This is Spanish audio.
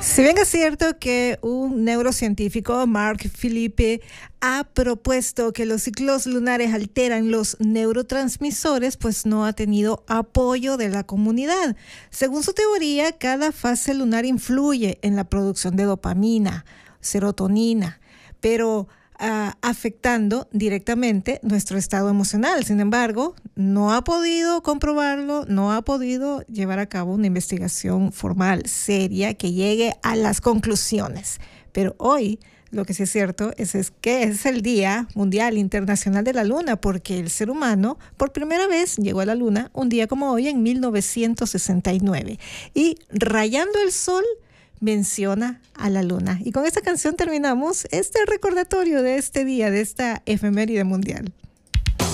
Si bien es cierto que un neurocientífico, Mark Philippe, ha propuesto que los ciclos lunares alteran los neurotransmisores, pues no ha tenido apoyo de la comunidad. Según su teoría, cada fase lunar influye en la producción de dopamina, serotonina, pero afectando directamente nuestro estado emocional. Sin embargo, no ha podido comprobarlo, no ha podido llevar a cabo una investigación formal, seria, que llegue a las conclusiones. Pero hoy lo que sí es cierto es que es el Día Mundial Internacional de la Luna, porque el ser humano por primera vez llegó a la Luna un día como hoy en 1969. Y rayando el sol menciona a la luna. Y con esta canción terminamos este recordatorio de este día, de esta efeméride mundial.